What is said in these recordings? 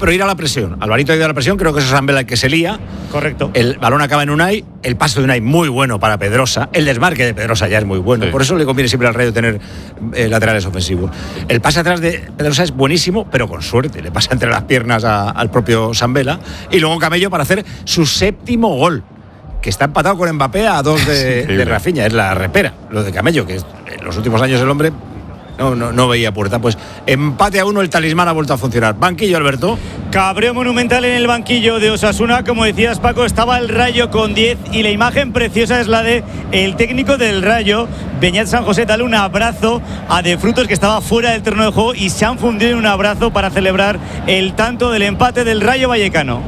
pero ir a la presión. Alvarito ha ido a la presión, creo que es Zambela el que se lía. Correcto. El balón acaba en Unai, el paso de Unai muy bueno para Pedrosa, el desmarque de Pedrosa ya es muy bueno, por eso le conviene siempre al Rayo tener laterales ofensivos. El pase atrás de Pedrosa es buenísimo, pero con suerte, le pasa entre las piernas al propio Zambela, y luego Camello para hacer su 7º gol, que está empatado con Mbappé a 2 de Rafinha, es la repera, lo de Camello, que en los últimos años el hombre no veía puerta. Pues empate a 1, el talismán ha vuelto a funcionar. Banquillo, Alberto. Cabreo monumental en el banquillo de Osasuna. Como decías, Paco, estaba el Rayo con 10 y la imagen preciosa es la de el técnico del Rayo, Beñat San José, dale un abrazo a De Frutos, que estaba fuera del terreno de juego, y se han fundido en un abrazo para celebrar el tanto del empate del Rayo Vallecano.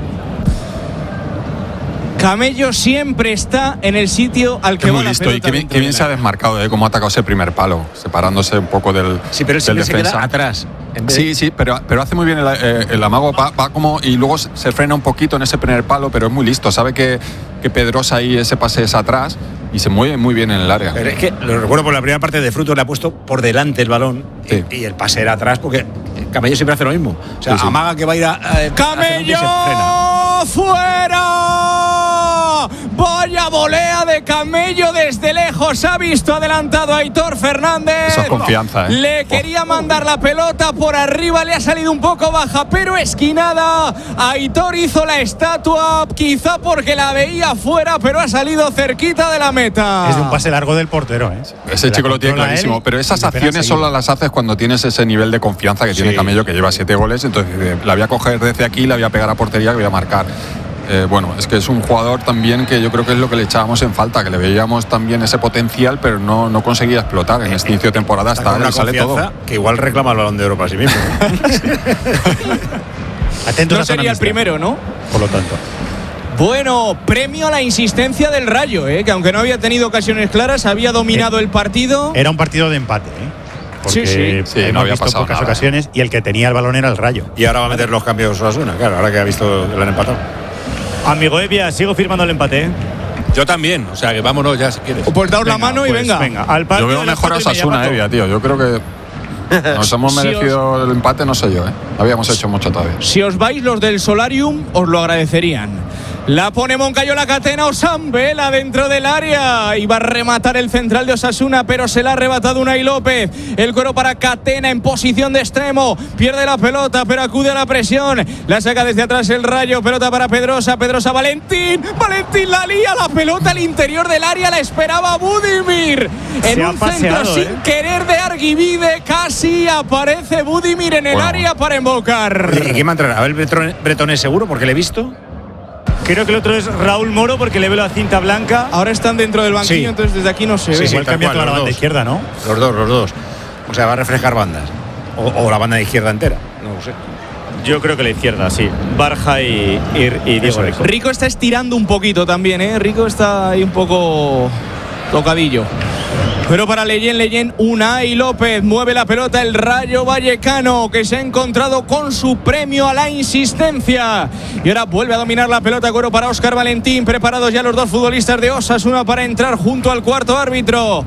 Camello siempre está en el sitio al que va la pelota. Y qué bien se ha desmarcado, cómo ha atacado ese primer palo, separándose un poco del Sí, pero él siempre se queda atrás. Sí, pero hace muy bien el amago, va como, y luego se frena un poquito en ese primer palo, pero es muy listo, sabe que Pedrosa ahí ese pase es atrás y se mueve muy bien en el área. Pero es que lo recuerdo por la primera parte de Frutos, le ha puesto por delante el balón, y el pase era atrás, porque Camello siempre hace lo mismo. O sea, amaga que va a ir a ¡Camello! ¡Fuera! Vaya volea de Camello desde lejos. Ha visto adelantado a Aitor Fernández. Eso es confianza, Le quería mandar la pelota por arriba, le ha salido un poco baja, pero esquinada. Aitor hizo la estatua, quizá porque la veía fuera, pero ha salido cerquita de la meta. Es de un pase largo del portero, Ese chico lo tiene clarísimo, pero esas acciones solo las haces cuando tienes ese nivel de confianza que tiene Camello, que lleva 7 goles. Entonces la voy a coger desde aquí, la voy a pegar a portería, que voy a marcar. Bueno, es que es un jugador también que yo creo que es lo que le echábamos en falta, que le veíamos también ese potencial, pero no conseguía explotar en este inicio de temporada. Hasta una sale todo. Que igual reclama el Balón de Oro para sí mismo. Atentos, no sería el primero, ¿no? Por lo tanto. Bueno, premio a la insistencia del Rayo, que aunque no había tenido ocasiones claras, había dominado el partido. Era un partido de empate, porque sí, no había visto pasado pocas nada. ocasiones y el que tenía el balón era el Rayo. Y ahora va a meter los cambios Osasuna, claro, ahora que ha visto que lo han empatado. Amigo Evia, sigo firmando el empate. Yo también, o sea que vámonos ya si quieres. Pues daos la mano y venga. Al yo veo mejor a Osasuna, Evia, tío. Yo creo que nos hemos merecido el empate, no sé yo, Habíamos hecho mucho todavía. Si os vais los del Solarium, os lo agradecerían. La pone Moncayo, la catena, Zambela dentro del área. Iba a rematar el central de Osasuna, pero se la ha arrebatado Unai López. El cuero para Catena en posición de extremo. Pierde la pelota, pero acude a la presión. La saca desde atrás el Rayo. Pelota para Pedrosa. Valentín la lía. La pelota al interior del área. La esperaba Budimir. En un centro sin querer de Arguivide. Casi aparece Budimir en el área para embocar. ¿Y quién va a entrar? A ver, Bretones seguro, porque le he visto. Creo que el otro es Raúl Moro, porque le veo la cinta blanca. Ahora están dentro del banquillo, entonces desde aquí no se ve. Igual cambia toda la banda izquierda, ¿no? Los dos. O sea, va a refrescar bandas. O la banda de izquierda entera. No lo sé. Yo creo que la izquierda, sí. Barja y Diego Rico. Rico está estirando un poquito también, Rico está ahí un poco tocadillo. Pero para Leyen, Unai López mueve la pelota, el Rayo Vallecano, que se ha encontrado con su premio a la insistencia. Y ahora vuelve a dominar la pelota, cuero para Óscar Valentín. Preparados ya los dos futbolistas de Osasuna para entrar junto al cuarto árbitro.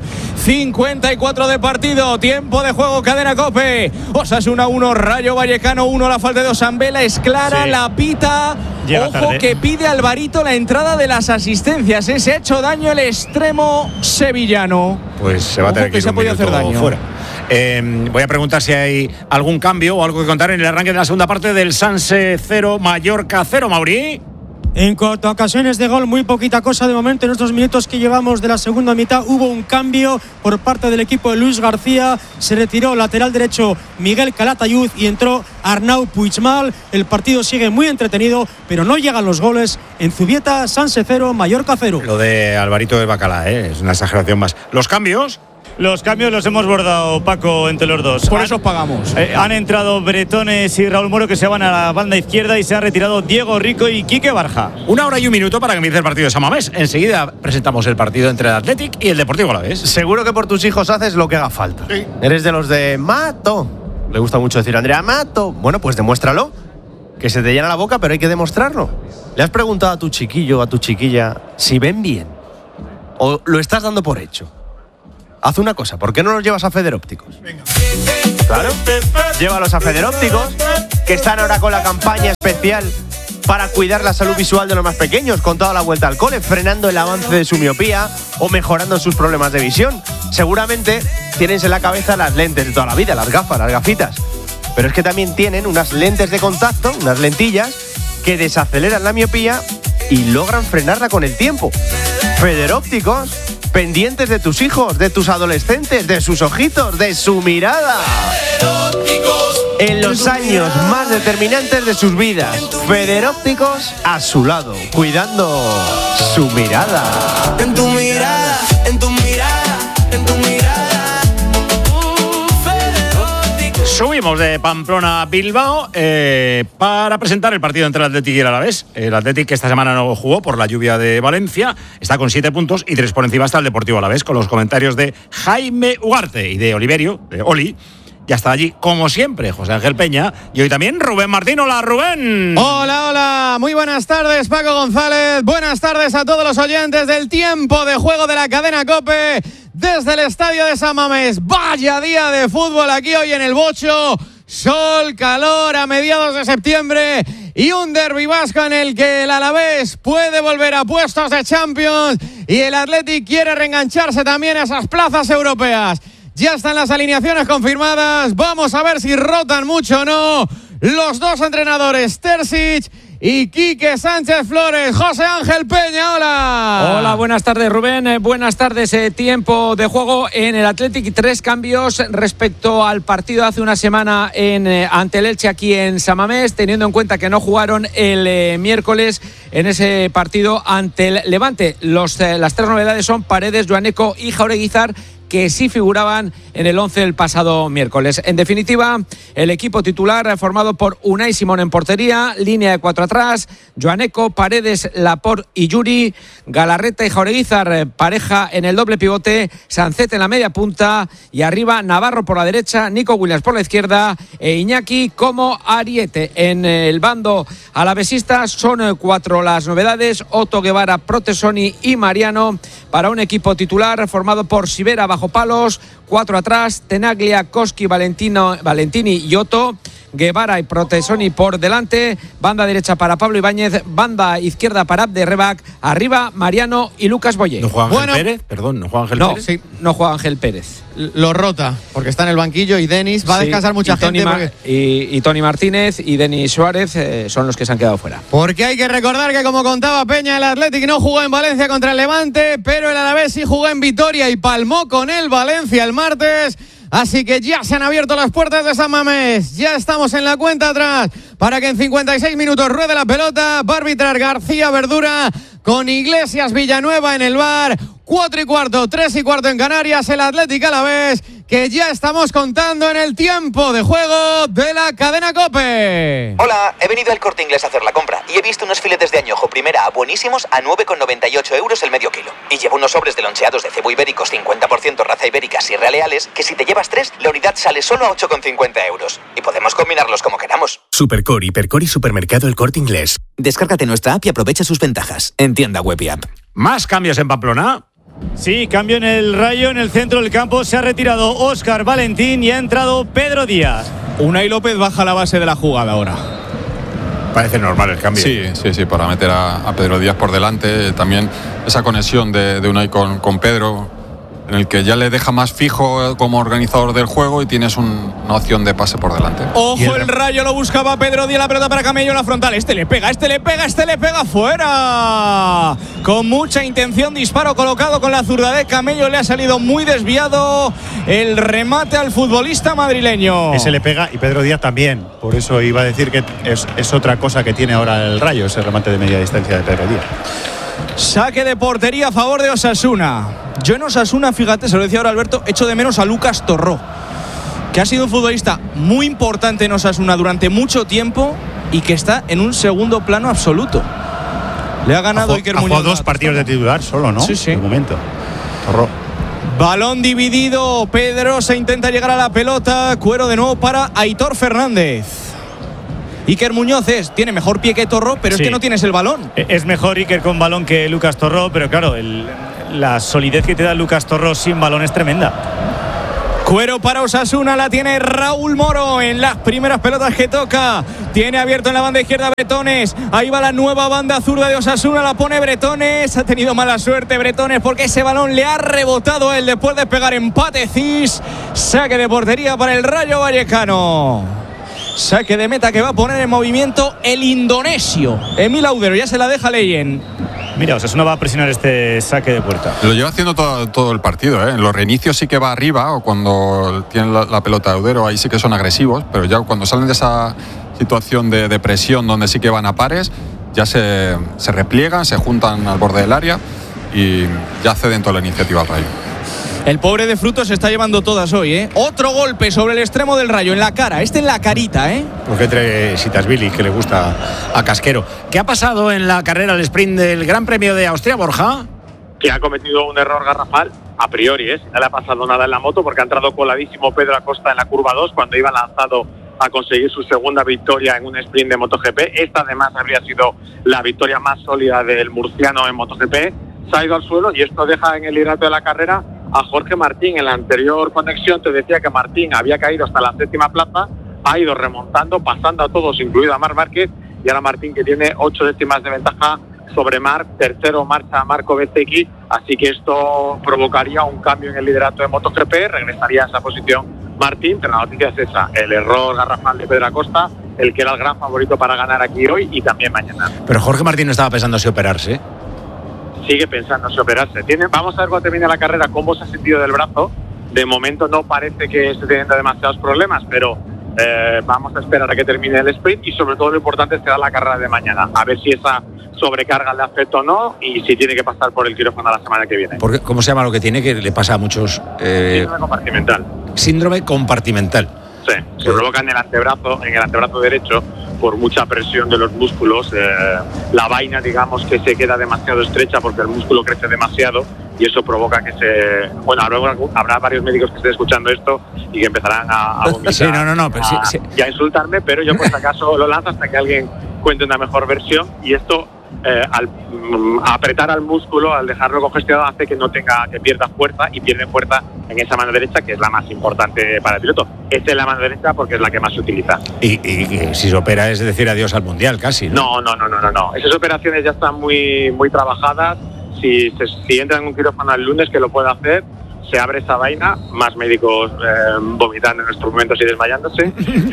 54 de partido, tiempo de juego, cadena COPE. Osasuna 1, Rayo Vallecano 1. La falta de Zambela es clara, la pita. Llega Ojo tarde. que pide Alvarito la entrada de las asistencias. Se ha hecho daño el extremo sevillano. Pues se va a tener que ir se ha un podido hacer minuto daño. fuera. Voy a preguntar si hay algún cambio o algo que contar en el arranque de la segunda parte del Sanse 0, Mallorca 0, Mauri. En cuanto a ocasiones de gol, muy poquita cosa de momento. En estos minutos que llevamos de la segunda mitad hubo un cambio por parte del equipo de Luis García. Se retiró lateral derecho Miguel Calatayud y entró Arnau Puigmal. El partido sigue muy entretenido, pero no llegan los goles. En Zubieta, Sanse 0, Mallorca 0. Lo de Alvarito de Bacalá, es una exageración más. ¿Los cambios? Los cambios los hemos bordado, Paco, entre los dos. Por eso os pagamos. Han entrado Bretones y Raúl Moro, que se van a la banda izquierda, y se han retirado Diego Rico y Quique Barja. 1 hora y 1 minuto para que empiece el partido de San Mamés. Enseguida presentamos el partido entre el Athletic y el Deportivo Alavés. Seguro que por tus hijos haces lo que haga falta. Sí. Eres de los de mato. Le gusta mucho decir Andrea, mato. Bueno, pues demuéstralo. Que se te llena la boca, pero hay que demostrarlo. ¿Le has preguntado a tu chiquillo o a tu chiquilla si ven bien? ¿O lo estás dando por hecho? Haz una cosa, ¿por qué no los llevas a Federópticos? Venga. Claro, llévalos a Federópticos, que están ahora con la campaña especial para cuidar la salud visual de los más pequeños, con toda la vuelta al cole, frenando el avance de su miopía o mejorando sus problemas de visión. Seguramente tienes en la cabeza las lentes de toda la vida, las gafas, las gafitas. Pero es que también tienen unas lentes de contacto, unas lentillas, que desaceleran la miopía y logran frenarla con el tiempo. Federópticos, pendientes de tus hijos, de tus adolescentes, de sus ojitos, de su mirada. En los años más determinantes de sus vidas, Federópticos a su lado, cuidando su mirada. En tu mirada, en tu mirada, en tu mirada. Federópticos. Subimos de Pamplona a Bilbao para presentar el partido entre el Athletic y el Alavés. El Athletic, que esta semana no jugó por la lluvia de Valencia, está con 7 puntos y 3 por encima está el Deportivo Alavés, con los comentarios de Jaime Ugarte y de Oliverio, de Oli. Ya está allí, como siempre, José Ángel Peña. Y hoy también Rubén Martín. Hola, Rubén. Hola, hola. Muy buenas tardes, Paco González. Buenas tardes a todos los oyentes del tiempo de juego de la cadena COPE. Desde el estadio de San Mamés. Vaya día de fútbol aquí hoy en el Bocho. Sol, calor a mediados de septiembre. Y un derbi vasco en el que el Alavés puede volver a puestos de Champions. Y el Athletic quiere reengancharse también a esas plazas europeas. Ya están las alineaciones confirmadas. Vamos a ver si rotan mucho o no los dos entrenadores, Terzic y Quique Sánchez Flores. José Ángel Peña, hola. Hola, buenas tardes, Rubén. Buenas tardes. Tiempo de juego en el Athletic. 3 cambios respecto al partido hace una semana ante el Elche aquí en San Mamés, teniendo en cuenta que no jugaron el miércoles en ese partido ante el Levante. Las 3 novedades son Paredes, Joaneco y Jaureguizar, que sí figuraban en el 11 el pasado miércoles. En definitiva, el equipo titular formado por Unai Simón en portería, línea de 4 atrás, Joaneco, Paredes, Laporte y Yuri, Galarreta y Jaureguizar, pareja en el doble pivote, Sancet en la media punta y arriba Navarro por la derecha, Nico Williams por la izquierda e Iñaki como ariete. En el bando alavesista son 4 las novedades: Otto, Guevara, Protesoni y Mariano, para un equipo titular formado por Sivera bajo palos, 4 atrás, Tenaglia, Koski, Valentini y Otto, Guevara y Protesoni por delante, banda derecha para Pablo Ibáñez, banda izquierda para Abde Rebac, arriba Mariano y Lucas Boyer. ¿No juega Ángel Pérez? Perdón, ¿no juega Ángel Pérez? Sí, no juega Ángel Pérez. Lo rota, porque está en el banquillo y Denis va a descansar mucha gente. Y Tony Martínez y Denis Suárez son los que se han quedado fuera. Porque hay que recordar que, como contaba Peña, el Athletic no jugó en Valencia contra el Levante, pero el Alavés sí jugó en Vitoria y palmó con el Valencia el martes. Así que ya se han abierto las puertas de San Mamés. Ya estamos en la cuenta atrás para que en 56 minutos ruede la pelota. Va a arbitrar García Verdura con Iglesias Villanueva en el VAR. 4 y cuarto, 3 y cuarto en Canarias. El Athletic Alavés, que ya estamos contando en el tiempo de juego de la cadena COPE. Hola, he venido al Corte Inglés a hacer la compra y he visto unos filetes de añojo primera A buenísimos a 9,98 € el medio kilo. Y llevo unos sobres de loncheados de cebo ibéricos 50% raza ibérica Sierra Leales, que si te llevas 3, la unidad sale solo a 8,50 €. Y podemos combinarlos como queramos. Supercor, Hipercor y Supermercado El Corte Inglés. Descárgate nuestra app y aprovecha sus ventajas. En tienda web y app. Más cambios en Pamplona. Sí, cambio en el Rayo. En el centro del campo se ha retirado Óscar Valentín y ha entrado Pedro Díaz. Unai López baja la base de la jugada ahora. Parece normal el cambio. Sí, para meter a Pedro Díaz por delante. También esa conexión de Unai con Pedro, en el que ya le deja más fijo como organizador del juego y tienes una opción de pase por delante. Ojo, el Rayo lo buscaba Pedro Díaz, la pelota para Camello en la frontal. Este le pega fuera. Con mucha intención, disparo colocado con la zurda de Camello, le ha salido muy desviado el remate al futbolista madrileño. Ese le pega y Pedro Díaz también. Por eso iba a decir que es otra cosa que tiene ahora el Rayo, ese remate de media distancia de Pedro Díaz. Saque de portería a favor de Osasuna. Yo en Osasuna, fíjate, se lo decía ahora Alberto, echo de menos a Lucas Torró, que ha sido un futbolista muy importante en Osasuna durante mucho tiempo y que está en un segundo plano absoluto. Le ha ganado Iker Muñoz. Ha jugado 2 partidos de titular solo, ¿no? Sí. De momento. Torró. Balón dividido, Pedro se intenta llegar a la pelota, cuero de nuevo para Aitor Fernández. Iker Muñoz tiene mejor pie que Torró, pero es que no tienes el balón. Es mejor Iker con balón que Lucas Torró, pero claro, la solidez que te da Lucas Torró sin balón es tremenda. Cuero para Osasuna, la tiene Raúl Moro en las primeras pelotas que toca. Tiene abierto en la banda izquierda Bretones. Ahí va la nueva banda zurda de Osasuna, la pone Bretones. Ha tenido mala suerte Bretones porque ese balón le ha rebotado a él después de pegar empate Cis. Saque de portería para el Rayo Vallecano. Saque de meta que va a poner en movimiento el indonesio Emil Audero, ya se la deja Leyen. Mira, Osasuna va a presionar este saque de puerta. Lo lleva haciendo todo el partido, ¿eh? En los reinicios sí que va arriba, o cuando tienen la pelota de Audero, ahí sí que son agresivos, pero ya cuando salen de esa situación de presión donde sí que van a pares, ya se repliegan, se juntan al borde del área y ya ceden toda la iniciativa al Rayo. El pobre de Frutos se está llevando todas hoy, ¿eh? Otro golpe sobre el extremo del Rayo, en la cara. En la carita, ¿eh? Porque entre Sitasvili, que le gusta a Casquero. ¿Qué ha pasado en la carrera al sprint del Gran Premio de Austria, Borja? Que ha cometido un error garrafal, a priori, ¿eh? No le ha pasado nada en la moto porque ha entrado coladísimo Pedro Acosta en la curva 2 cuando iba lanzado a conseguir su segunda victoria en un sprint de MotoGP. Esta además habría sido la victoria más sólida del murciano en MotoGP. Se ha ido al suelo y esto deja en el liderato de la carrera a Jorge Martín. En la anterior conexión te decía que Martín había caído hasta la 7ª plaza, ha ido remontando, pasando a todos, incluido a Marc Márquez, y ahora Martín, que tiene 8 décimas de ventaja sobre Marc. Tercero marcha Marco Bezzecchi, así que esto provocaría un cambio en el liderato de MotoGP, regresaría a esa posición Martín, pero la noticia es esa, el error garrafal de Pedro Acosta, el que era el gran favorito para ganar aquí hoy y también mañana. Pero Jorge Martín no estaba pensando si operarse. Sigue pensando en operarse. Vamos a ver cuando termine la carrera cómo se ha sentido del brazo. De momento no parece que esté teniendo demasiados problemas, pero vamos a esperar a que termine el sprint y sobre todo lo importante es que da la carrera de mañana. A ver si esa sobrecarga le afecta o no y si tiene que pasar por el quirófano la semana que viene. Porque, ¿cómo se llama lo que tiene? Que le pasa a muchos... Síndrome compartimental. Síndrome compartimental. Sí, se provoca en el antebrazo derecho por mucha presión de los músculos, la vaina, digamos, que se queda demasiado estrecha porque el músculo crece demasiado y eso provoca que se... Bueno, habrá varios médicos que estén escuchando esto y que empezarán a vomitar, sí, no, pero sí. Y a insultarme, pero yo por si acaso lo lanzo hasta que alguien cuente una mejor versión y esto... al apretar al músculo, al dejarlo congestionado, hace que no tenga, que pierda fuerza y pierde fuerza en esa mano derecha, que es la más importante para el piloto. Esta es la mano derecha porque es la que más se utiliza. Y si se opera es decir adiós al mundial casi, ¿no? No. Esas operaciones ya están muy trabajadas. Si entra en un quirófano el lunes, que lo puede hacer, se abre esa vaina, más médicos vomitando en estos momentos y desmayándose.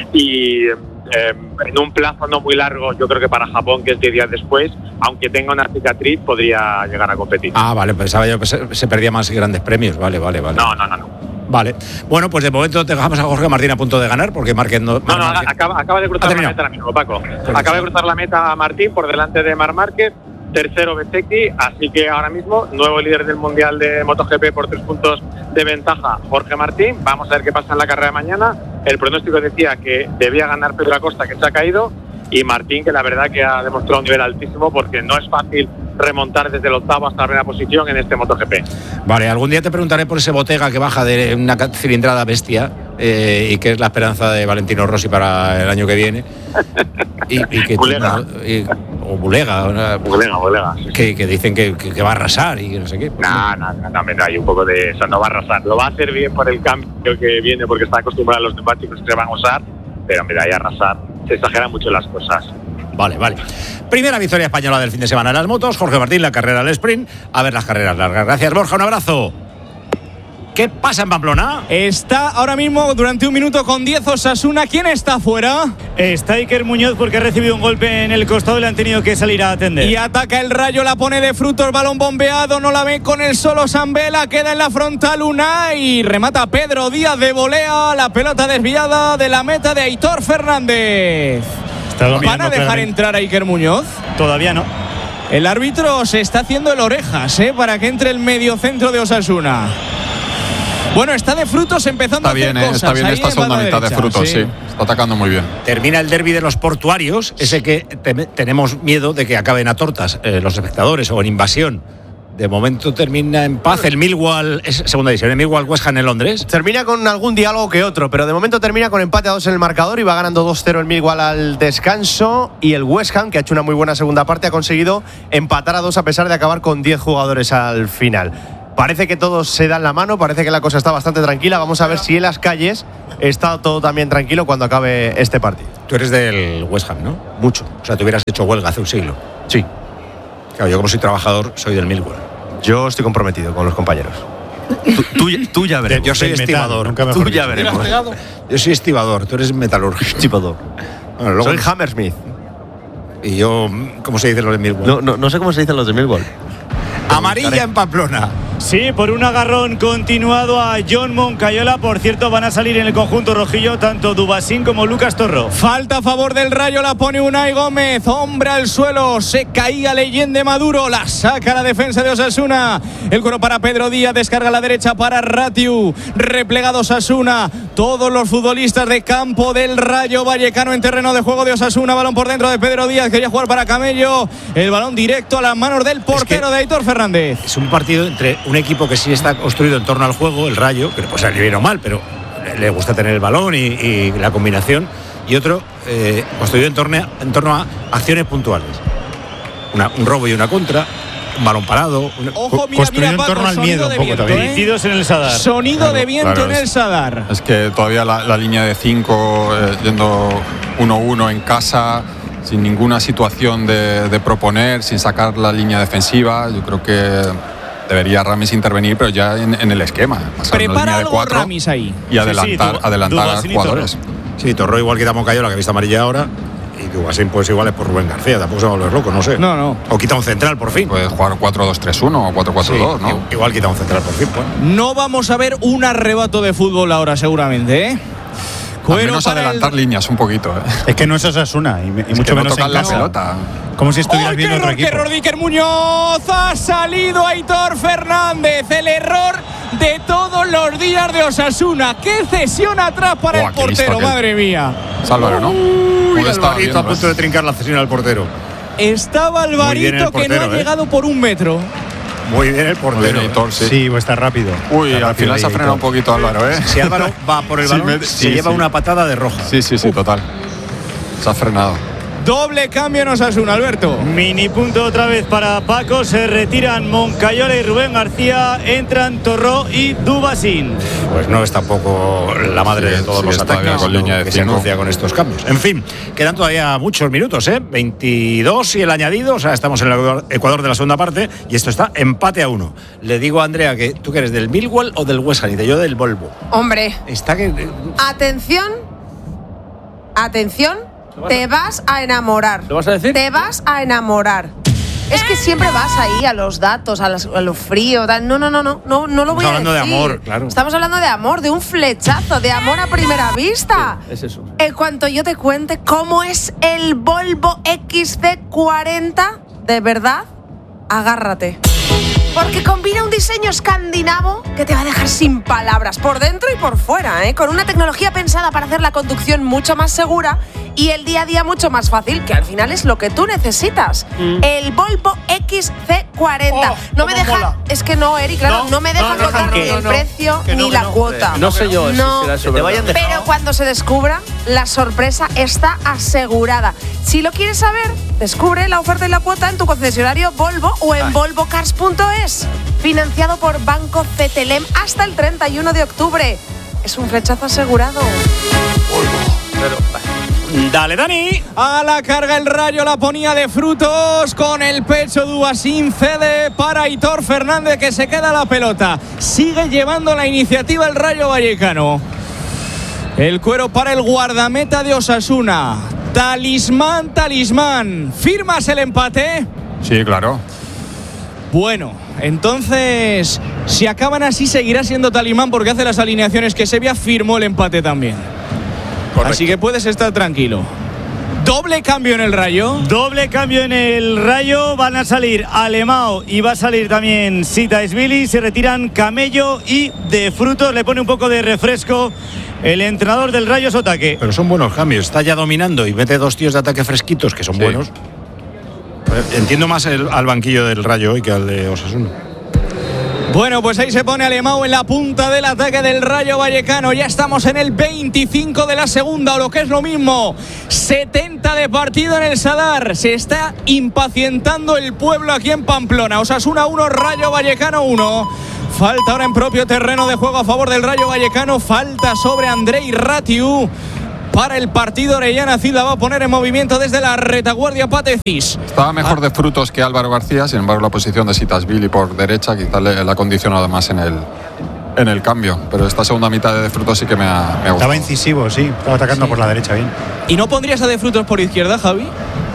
Y en un plazo no muy largo, yo creo que para Japón, que es 10 días después, aunque tenga una cicatriz, podría llegar a competir. Ah, vale, pensaba yo que se perdía más grandes premios. Vale. No. Vale. Bueno, pues de momento dejamos a Jorge Martín a punto de ganar, porque Márquez no... Acaba de cruzar la meta ahora mismo, Paco. Acaba de cruzar la meta Martín por delante de Marc Márquez. Tercero Bezzecchi, así que ahora mismo nuevo líder del Mundial de MotoGP por 3 puntos de ventaja Jorge Martín. Vamos a ver qué pasa en la carrera de mañana. El pronóstico decía que debía ganar Pedro Acosta, que se ha caído, y Martín, que la verdad que ha demostrado un nivel altísimo porque no es fácil remontar desde el octavo hasta la primera posición en este MotoGP. Vale, algún día te preguntaré por ese Botega que baja de una cilindrada bestia y que es la esperanza de Valentino Rossi para el año que viene. Bulega. Bulega. Sí. Que dicen que va a arrasar y que no sé qué. No, hay un poco de eso, no va a arrasar. Lo va a hacer bien por el cambio que viene porque está acostumbrado a los neumáticos que se van a usar, pero mira, ahí arrasar se exageran mucho las cosas. Vale. Primera victoria española del fin de semana en las motos. Jorge Martín, la carrera al sprint. A ver las carreras largas. Gracias, Borja. Un abrazo. ¿Qué pasa en Pamplona? Está ahora mismo durante 1 minuto con 10 Osasuna. ¿Quién está fuera? Está Iker Muñoz porque ha recibido un golpe en el costado y le han tenido que salir a atender. Y ataca el Rayo, la pone de Frutos, balón bombeado, no la ve con el solo Sambela, queda en la frontal Unai, remata Pedro Díaz de volea, la pelota desviada de la meta de Aitor Fernández. ¿Van a dejar entrar a Iker Muñoz? Todavía no. El árbitro se está haciendo el orejas para que entre el mediocentro de Osasuna. Bueno, está de Frutos empezando a hacer cosas. Está bien esta segunda mitad de Frutos, sí. Está atacando muy bien. Termina el derbi de los portuarios, ese que tenemos miedo de que acaben a tortas los espectadores o en invasión. De momento termina en paz. El Millwall es segunda división. El Millwall West Ham en Londres. Termina con algún diálogo que otro, pero de momento termina con empate a 2 en el marcador y va ganando 2-0 el Millwall al descanso. Y el West Ham, que ha hecho una muy buena segunda parte, ha conseguido empatar a 2 a pesar de acabar con 10 jugadores al final. Parece que todos se dan la mano, parece que la cosa está bastante tranquila. Vamos a ver si en las calles está todo también tranquilo cuando acabe este partido. Tú eres del West Ham, ¿no? Mucho. O sea, tú hubieras hecho huelga hace un siglo. Sí. Claro, yo como soy trabajador, soy del Millwall. Yo estoy comprometido con los compañeros. Tú ya veremos. Yo soy estibador. Tú ya veremos. Yo soy estibador, tú eres metalúrgico. Estibador. Bueno, soy Hammersmith. Y yo, ¿cómo se dice los de Millwall? No sé cómo se dicen los de Millwall. Amarilla en Pamplona. Sí, por un agarrón continuado a John Moncayola. Por cierto, van a salir en el conjunto rojillo tanto Dubasín como Lucas Torro. Falta a favor del Rayo, la pone Unai Gómez. Hombre al suelo, se caía Leyende Maduro. La saca la defensa de Osasuna. El cuero para Pedro Díaz, descarga a la derecha para Ratiu. Replegado Osasuna. Todos los futbolistas de campo del Rayo Vallecano en terreno de juego de Osasuna. Balón por dentro de Pedro Díaz, quería jugar para Camello. El balón directo a las manos del portero de Aitor Fernández. Es un partido entre un equipo que sí está construido en torno al juego, el Rayo, que pues salir bien o mal, pero le gusta tener el balón y la combinación, y otro construido en torno a acciones puntuales. Un robo y una contra, un balón parado. Ojo, mira, construido Paco, en torno al miedo, un poco también. Metidos en el Sadar. Sonido de viento en el Sadar. Es que todavía la línea de 5 yendo 1-1 en casa, sin ninguna situación de proponer, sin sacar la línea defensiva. Yo creo que debería Ramis intervenir, pero ya en el esquema. Prepara algo Ramis ahí. Y adelantar a jugadores. Sí, Torro igual quita Moncayola, que ha visto amarilla ahora. Y Dubasín pues igual es por Rubén García. Tampoco se va a volver loco, no sé. No. O quita un central por fin. Puede jugar 4-2-3-1 o 4-4-2, sí, ¿no? Igual quita un central por fin. Pues. No vamos a ver un arrebato de fútbol ahora seguramente, ¿eh? Al menos adelantar líneas un poquito, ¿eh? Es que no es Osasuna y mucho no menos tocar en la casa. pelota. Como si estuvieras viendo otro equipo. ¡Error de Iker Muñoz! Ha salido Aitor Fernández. El error de todos los días de Osasuna. ¡Qué cesión atrás para el portero! ¡Madre mía! Es Álvaro, ¿no? Alvarito a punto de trincar la cesión al portero. Estaba Alvarito que no ha llegado por un metro. Muy bien el portero. Editor, sí, pues está rápido. Uy, al final se ha frenado un poquito Álvaro, ¿eh? Si Álvaro va por el balón, se lleva una patada de roja. Sí, total. Se ha frenado. Doble cambio en Osasuna, Alberto. Mini punto otra vez para Paco. Se retiran Moncayola y Rubén García. Entran Torró y Dubasín. Pues no es tampoco la madre de todos los ataques con línea de que se anuncia con estos cambios. En fin, quedan todavía muchos minutos, 22 y el añadido. O sea, estamos en el Ecuador de la segunda parte y esto está empate a 1. Le digo a Andrea que tú que eres del Millwall o del West Ham, y yo del Volvo. Hombre. Está que. Atención. Te vas a enamorar. ¿Lo vas a decir? Te vas a enamorar. Es que siempre vas ahí a los datos, a lo frío. No lo voy a decir. Estamos hablando de amor, claro. Estamos hablando de amor, de un flechazo, de amor a primera vista. Sí, es eso. En cuanto yo te cuente cómo es el Volvo XC40, de verdad, agárrate. Porque combina un diseño escandinavo que te va a dejar sin palabras, por dentro y por fuera, con una tecnología pensada para hacer la conducción mucho más segura y el día a día mucho más fácil, que al final es lo que tú necesitas. El Volvo XC40. No me deja, mola. Es que no, Eric, claro, no me deja contar ni el precio ni la cuota. No sé yo, si te vayan dejando. Pero cuando se descubra, la sorpresa está asegurada. Si lo quieres saber, descubre la oferta y la cuota en tu concesionario Volvo o en volvocars.es. Financiado por Banco CTLM hasta el 31 de octubre. Es un flechazo asegurado. Dale, Dani. A la carga el Rayo, la ponía de frutos. Con el pecho Dubasín cede para Aitor Fernández, que se queda la pelota. Sigue llevando la iniciativa el Rayo Vallecano. El cuero para el guardameta de Osasuna. Talismán. ¿Firmas el empate? Sí, claro. Bueno, entonces, si acaban así, seguirá siendo talismán porque hace las alineaciones que Sevilla firmó el empate también. Correcto. Así que puedes estar tranquilo. Doble cambio en el Rayo. Doble cambio en el Rayo. Van a salir Alemão y va a salir también Sitaisvili. Se retiran Camello y de frutos. Le pone un poco de refresco el entrenador del Rayo Sotaque. Pero son buenos cambios. Está ya dominando y mete dos tíos de ataque fresquitos que son buenos. Entiendo más al banquillo del Rayo hoy que al de Osasuna. Bueno, pues ahí se pone Alemão en la punta del ataque del Rayo Vallecano. Ya estamos en el 25 de la segunda, o lo que es lo mismo, 70 de partido en el Sadar. Se está impacientando el pueblo aquí en Pamplona. Osasuna 1, Rayo Vallecano 1. Falta ahora en propio terreno de juego a favor del Rayo Vallecano. Falta sobre Andrei Ratiu. Para el partido, Orellana Cid la va a poner en movimiento desde la retaguardia Patecis. Estaba mejor de Frutos que Álvaro García, sin embargo la posición de Sitasvili por derecha quizás le ha condicionado más en el cambio, pero esta segunda mitad de Frutos sí que me ha gustado. Estaba incisivo, sí, estaba atacando por la derecha bien. ¿Y no pondrías a De Frutos por izquierda, Javi?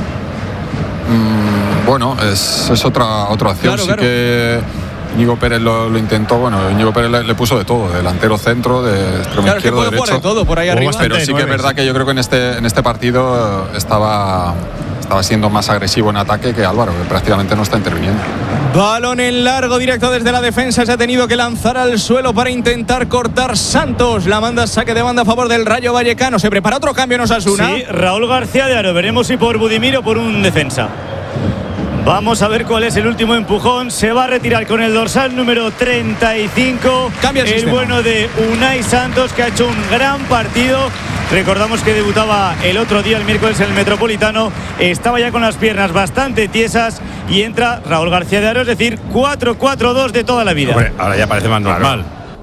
Bueno, es otra opción. Claro, sí claro. Que Íñigo Pérez lo intentó. Bueno, Íñigo Pérez le puso de todo, delantero, centro, de extremo Claro, izquierdo, es que puede derecho. jugar de todo por ahí arriba. Pero sí que es verdad que yo creo que en este partido estaba siendo más agresivo en ataque que Álvaro, que prácticamente no está interviniendo. Balón en largo, directo desde la defensa. Se ha tenido que lanzar al suelo para intentar cortar Santos. La manda saque de banda a favor del Rayo Vallecano. Se prepara otro cambio en Osasuna. Sí, Raúl García de Aro. Veremos si por Budimir o por un defensa. Vamos a ver cuál es el último empujón. Se va a retirar con el dorsal número 35. Cambia el sistema. Bueno de Unai Santos, que ha hecho un gran partido. Recordamos que debutaba el otro día, el miércoles, en el Metropolitano. Estaba ya con las piernas bastante tiesas y entra Raúl García de Aro, es decir, 4-4-2 de toda la vida. Hombre, ahora ya parece más normal.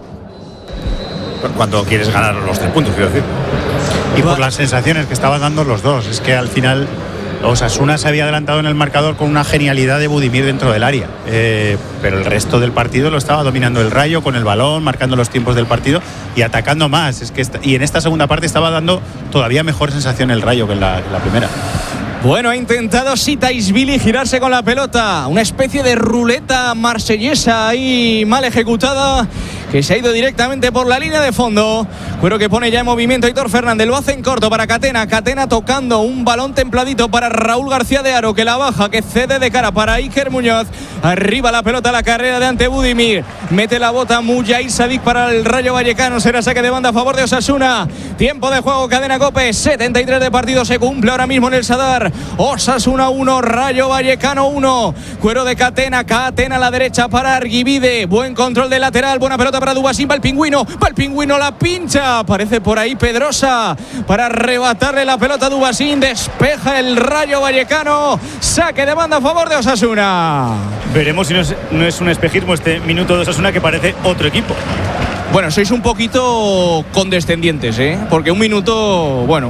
Cuando quieres ganar los 3 puntos, quiero decir. Y por las sensaciones que estaban dando los dos. Es que al final Osasuna se había adelantado en el marcador con una genialidad de Budimir dentro del área. Pero el resto del partido lo estaba dominando el Rayo con el balón, marcando los tiempos del partido y atacando más. Y en esta segunda parte estaba dando todavía mejor sensación el Rayo que en la primera. Bueno, ha intentado Sitasvili girarse con la pelota. Una especie de ruleta marsellesa ahí mal ejecutada, que se ha ido directamente por la línea de fondo. Cuero que pone ya en movimiento Aitor Fernández. Lo hace en corto para Catena. Catena tocando un balón templadito para Raúl García de Aro, que la baja, que cede de cara para Iker Muñoz. Arriba la pelota, la carrera de ante Budimir. Mete la bota Mujair Sadik para el Rayo Vallecano. Será saque de banda a favor de Osasuna. Tiempo de juego, Cadena COPE. 73 de partido se cumple ahora mismo en el Sadar. Osasuna 1, Rayo Vallecano 1. Cuero de Catena. Catena a la derecha para Arguibide. Buen control de lateral. Buena pelota para Dubasín. Va el pingüino, la pincha. Aparece por ahí Pedrosa para arrebatarle la pelota a Dubasín. Despeja el Rayo Vallecano. Saque de banda a favor de Osasuna. Veremos si no es un espejismo este minuto de Osasuna, que parece otro equipo. Bueno, sois un poquito condescendientes, porque un minuto, bueno.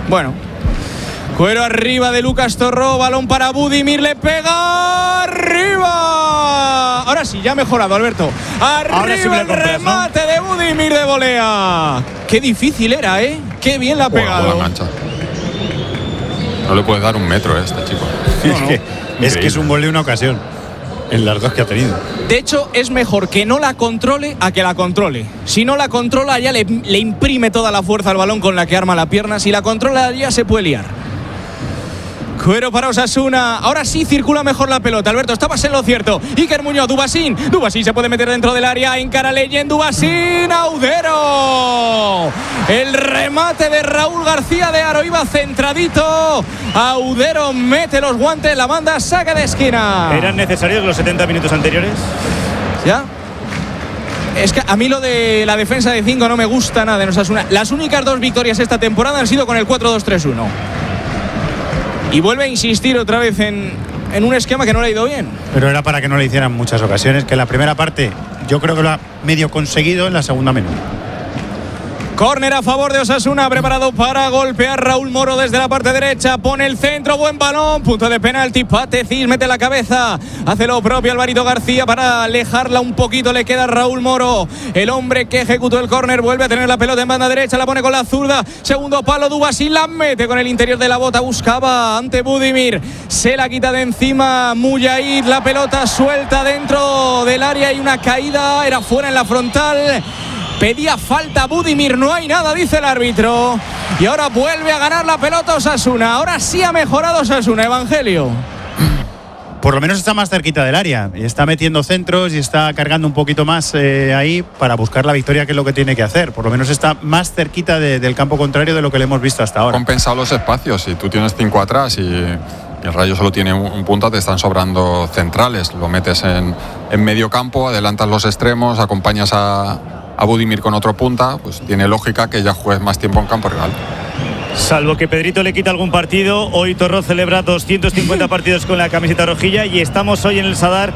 Cuero arriba de Lucas Torró, balón para Budimir, le pega arriba. Ahora sí, ya ha mejorado, Alberto. Arriba sí el remate, ¿no? De Budimir de volea. Qué difícil era, qué bien la ha pegado. Buena mancha. No le puedes dar un metro a este chico. Es que es un gol de una ocasión en las dos que ha tenido. De hecho, es mejor que no la controle a que la controle. Si no la controla, ya le imprime toda la fuerza al balón con la que arma la pierna. Si la controla, ya se puede liar. Cuero para Osasuna. Ahora sí circula mejor la pelota. Alberto, estabas en lo cierto. Iker Muñoz, Dubasín se puede meter dentro del área. Encara Leyen, Dubasín, Audero. El remate de Raúl García de Aro iba centradito. Audero mete los guantes, la manda, saque de esquina. ¿Eran necesarios los 70 minutos anteriores? ¿Ya? Es que a mí lo de la defensa de 5 no me gusta nada en Osasuna. Las únicas 2 victorias esta temporada han sido con el 4-2-3-1. Y vuelve a insistir otra vez en un esquema que no le ha ido bien. Pero era para que no le hicieran muchas ocasiones, que en la primera parte yo creo que lo ha medio conseguido, en la segunda menos. Córner a favor de Osasuna, preparado para golpear Raúl Moro desde la parte derecha, pone el centro, buen balón, punto de penalti, Patecis mete la cabeza, hace lo propio Alvarito García para alejarla un poquito, le queda Raúl Moro, el hombre que ejecutó el córner, vuelve a tener la pelota en banda derecha, la pone con la zurda, segundo palo, Dubasín la mete con el interior de la bota, buscaba ante Budimir, se la quita de encima Mujair, la pelota suelta dentro del área y una caída, era fuera en la frontal. Pedía falta Budimir, no hay nada, dice el árbitro. Y ahora vuelve a ganar la pelota Osasuna. Ahora sí ha mejorado Osasuna, Evangelio. Por lo menos está más cerquita del área. Y está metiendo centros y está cargando un poquito más ahí para buscar la victoria, que es lo que tiene que hacer. Por lo menos está más cerquita del campo contrario de lo que le hemos visto hasta ahora. Compensado los espacios. Si tú tienes 5 atrás y el Rayo solo tiene un punta, te están sobrando centrales. Lo metes en medio campo, adelantas los extremos, acompañas a Budimir con otro punta, pues tiene lógica que ya juegues más tiempo en campo rival. Salvo que Pedrito le quita algún partido, hoy Torró celebra 250 partidos con la camiseta rojilla y estamos hoy en el Sadar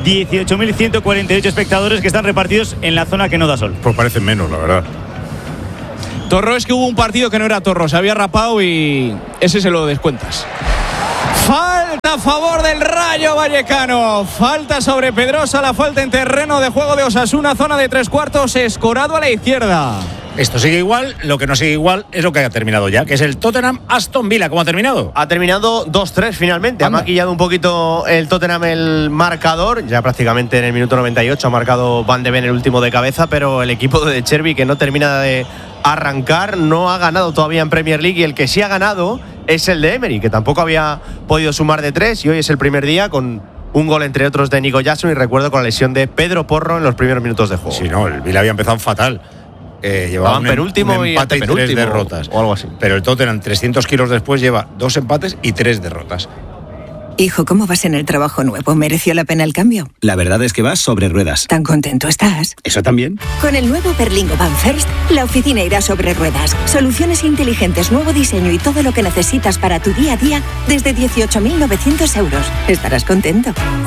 18.148 espectadores que están repartidos en la zona que no da sol. Pues parecen menos, la verdad. Torró es que hubo un partido que no era Torró, se había rapado y ese se lo descuentas. Falta a favor del Rayo Vallecano. Falta sobre Pedrosa, la falta en terreno de juego de Osasuna, zona de 3/4, Escorado a la izquierda. Esto sigue igual, lo que no sigue igual es lo que ha terminado ya, que es el Tottenham Aston Villa. ¿Cómo ha terminado? Ha terminado 2-3 finalmente. Anda. Ha maquillado un poquito el Tottenham el marcador. Ya prácticamente en el minuto 98 ha marcado Van de Ven el último de cabeza, pero el equipo de Chervi, que no termina de arrancar, no ha ganado todavía en Premier League, y el que sí ha ganado es el de Emery, que tampoco había podido sumar de 3, y hoy es el primer día con un gol entre otros de Nico Jackson, y recuerdo con la lesión de Pedro Porro en los primeros minutos de juego. Sí, no, el Villa había empezado fatal. Llevaba un penúltimo un empate y 3 antepenúltimo, derrotas. o algo así. Pero el Tottenham, 300 kilos después, lleva 2 empates y 3 derrotas. Hijo, ¿cómo vas en el trabajo nuevo? ¿Mereció la pena el cambio? La verdad es que vas sobre ruedas. ¿Tan contento estás? ¿Eso también? Con el nuevo Berlingo Van First, la oficina irá sobre ruedas. Soluciones inteligentes, nuevo diseño y todo lo que necesitas para tu día a día desde 18.900 euros. Estarás contento.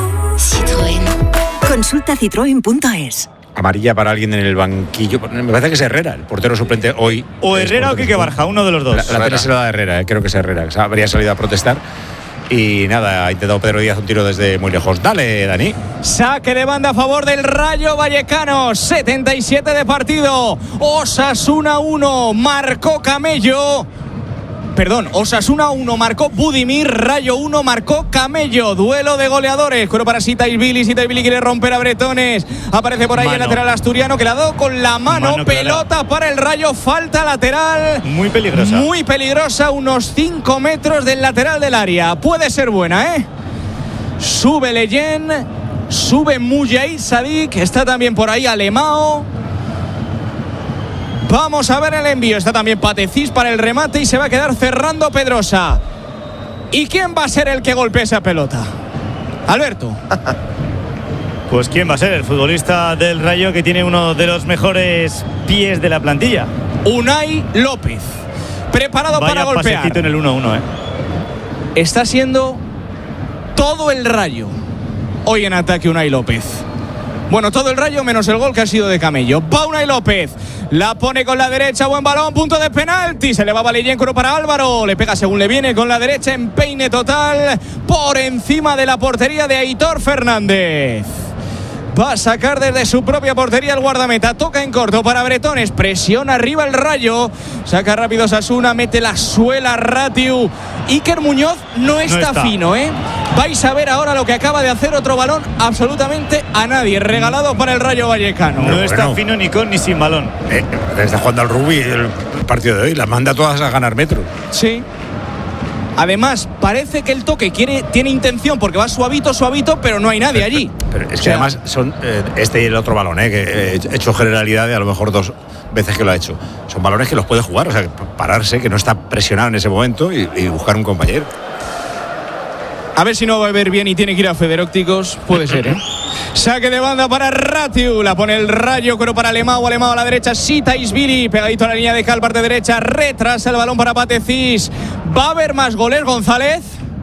Citroën. Consulta citroen.es. Amarilla para alguien en el banquillo. Me parece que es Herrera, el portero suplente hoy. O Herrera o Quique Barja, uno de los dos. La pena se la da Herrera, creo que es Herrera. Que habría salido a protestar. Y nada, ha intentado Pedro Díaz un tiro desde muy lejos. Dale, Dani. Saque de banda a favor del Rayo Vallecano. 77 de partido. Osasuna 1. Marcó Camello. Perdón, Osasuna 1 marcó Budimir, Rayo 1 marcó Camello. Duelo de goleadores. Cuero para Sitaisvili. Sitaisvili quiere romper a Bretones. Aparece por ahí el lateral asturiano que le ha dado con la mano. Pelota para el Rayo. Falta lateral. Muy peligrosa. Muy peligrosa. Unos 5 metros del lateral del área. Puede ser buena, ¿eh? Sube Leyen. Sube Mujahid Sadik. Está también por ahí Alemao. Vamos a ver el envío. Está también Patecís para el remate y se va a quedar cerrando Pedrosa. ¿Y quién va a ser el que golpee esa pelota? Alberto. Pues quién va a ser el futbolista del Rayo que tiene uno de los mejores pies de la plantilla. Unai López. Preparado para golpear. Pasecito en el 1-1, Está siendo todo el Rayo hoy en ataque Unai López. Bueno, todo el Rayo menos el gol que ha sido de Camello. Va Unai López. La pone con la derecha, buen balón, punto de penalti. Se le va Valleyen para Álvaro. Le pega según le viene con la derecha, empeine total. Por encima de la portería de Aitor Fernández. Va a sacar desde su propia portería el guardameta. Toca en corto para Bretones. Presiona arriba el Rayo. Saca rápido Osasuna. Mete la suela Ratiu. Iker Muñoz no está fino, ¿eh? Vais a ver ahora lo que acaba de hacer otro balón absolutamente a nadie. Regalado para el Rayo Vallecano. No está fino ni con ni sin balón. Está jugando al rugby el partido de hoy. Las manda todas a ganar metros. Sí. Además, parece que el toque tiene intención porque va suavito, pero no hay nadie allí. Pero es que además son este y el otro balón, que he hecho generalidades, a lo mejor 2 veces que lo ha hecho. Son balones que los puede jugar, o sea, pararse, que no está presionado en ese momento y buscar un compañero. A ver si no va a ver bien y tiene que ir a Federópticos. Puede ser, ¿eh? Saque de banda para Ratiu. La pone el Rayo, pero para Alemao. Alemao a la derecha. Sitaisvili. Pegadito a la línea de cal, parte derecha. Retrasa el balón para Patecís. ¿Va a haber más goles, González?